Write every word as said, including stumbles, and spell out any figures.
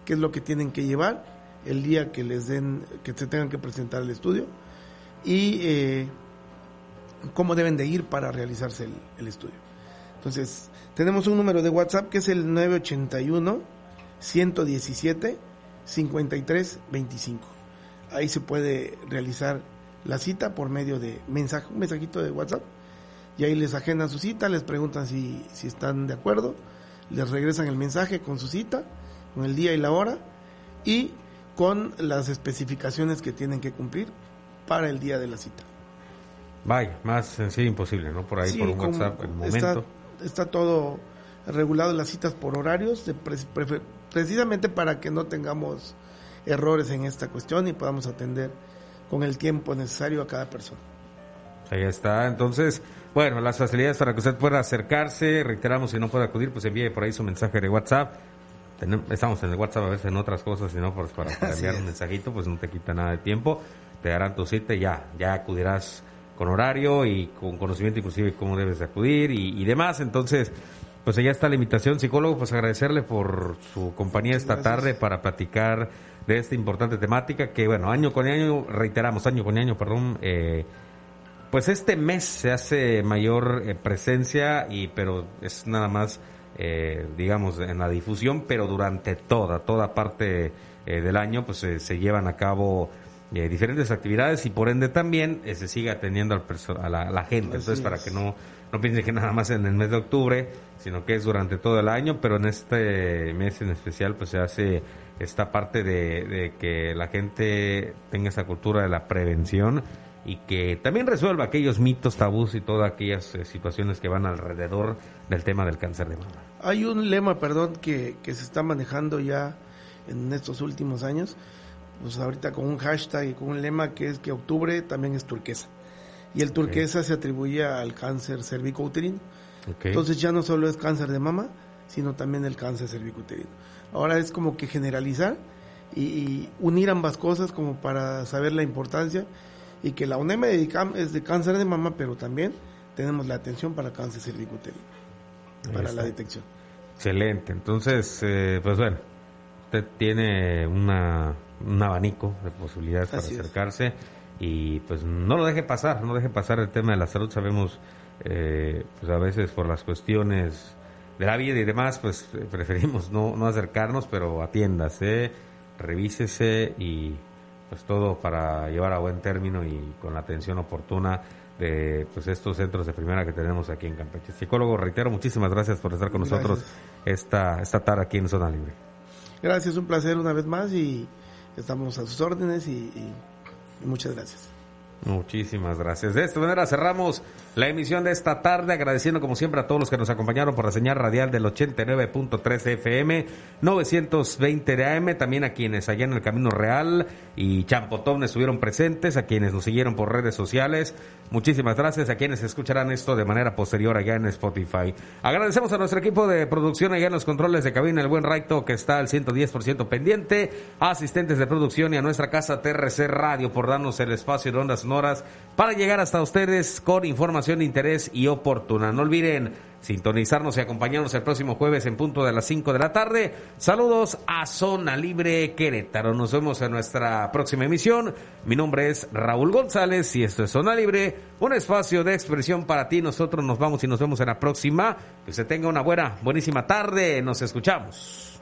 qué es lo que tienen que llevar el día que les den, que se tengan que presentar al estudio, y eh, cómo deben de ir para realizarse el, el estudio. Entonces, tenemos un número de WhatsApp que es el nueve ocho uno, uno uno siete, cinco tres dos cinco. Ahí se puede realizar la cita por medio de mensaje, un mensajito de WhatsApp, y ahí les agendan su cita, les preguntan si, si están de acuerdo, les regresan el mensaje con su cita, con el día y la hora, y con las especificaciones que tienen que cumplir para el día de la cita. Vaya, más sencillo imposible, ¿no? Por ahí, sí, por un WhatsApp, el momento. Está, está todo regulado, las citas por horarios, de pre, pre, precisamente para que no tengamos errores en esta cuestión y podamos atender con el tiempo necesario a cada persona. Ahí está, entonces, bueno, las facilidades para que usted pueda acercarse, reiteramos, si no puede acudir, pues envíe por ahí su mensaje de WhatsApp. Tenemos, estamos en el WhatsApp a veces en otras cosas, si no, pues para, para enviar un mensajito, pues no te quita nada de tiempo, te darán tu cita y ya, ya acudirás con horario y con conocimiento inclusive cómo debes de acudir y, y demás. Entonces, pues allá está la invitación, psicólogo, pues agradecerle por su compañía esta Gracias. tarde para platicar de esta importante temática que, bueno, año con año, reiteramos, año con año, perdón, eh, pues este mes se hace mayor eh, presencia, y pero es nada más, eh, digamos, en la difusión, pero durante toda, toda parte eh, del año, pues eh, se llevan a cabo eh, diferentes actividades y por ende también eh, se sigue atendiendo al perso- a, la, a la gente. Entonces, para que no, no piensen que nada más en el mes de octubre, sino que es durante todo el año, pero en este mes en especial, pues se hace esta parte de, de que la gente tenga esa cultura de la prevención y que también resuelva aquellos mitos, tabús y todas aquellas eh, situaciones que van alrededor del tema del cáncer de mama. Hay un lema, perdón, que, que se está manejando ya en estos últimos años, pues ahorita con un hashtag y con un lema que es que octubre también es turquesa. Y el turquesa okay. se atribuye al cáncer cervicouterino. Okay. Entonces ya no solo es cáncer de mama, sino también el cáncer cervicouterino. Ahora es como que generalizar y, y unir ambas cosas como para saber la importancia, y que la UNEM es de cáncer de mama, pero también tenemos la atención para cáncer cervicouterino, para la detección. Excelente. Entonces, eh, pues bueno, usted tiene una, un abanico de posibilidades Así para acercarse es. Y pues no lo deje pasar, no deje pasar el tema de la salud. Sabemos, eh, pues a veces por las cuestiones de la vida y demás, pues eh, preferimos no, no acercarnos, pero atiéndase, revísese y pues todo para llevar a buen término y con la atención oportuna de pues estos centros de primera que tenemos aquí en Campeche. Psicólogo, reitero, muchísimas gracias por estar con gracias. nosotros esta esta tarde aquí en Zona Libre. Gracias, un placer una vez más y estamos a sus órdenes y, y, y muchas gracias. Muchísimas gracias. De esta manera cerramos la emisión de esta tarde, agradeciendo como siempre a todos los que nos acompañaron por la señal radial del ochenta y nueve punto tres F M, novecientos veinte de A M, también a quienes allá en el Camino Real y Champotón estuvieron presentes, a quienes nos siguieron por redes sociales, muchísimas gracias, a quienes escucharán esto de manera posterior allá en Spotify. Agradecemos a nuestro equipo de producción allá en los controles de cabina, el buen Raito que está al ciento diez por ciento pendiente, a asistentes de producción y a nuestra casa T R C Radio por darnos el espacio de ondas sonoras para llegar hasta ustedes con información de interés y oportuna. No olviden sintonizarnos y acompañarnos el próximo jueves en punto de las cinco de la tarde. Saludos a Zona Libre Querétaro. Nos vemos en nuestra próxima emisión. Mi nombre es Raúl González y esto es Zona Libre, un espacio de expresión para ti. Nosotros nos vamos y nos vemos en la próxima. Que se tenga una buena, buenísima tarde. Nos escuchamos.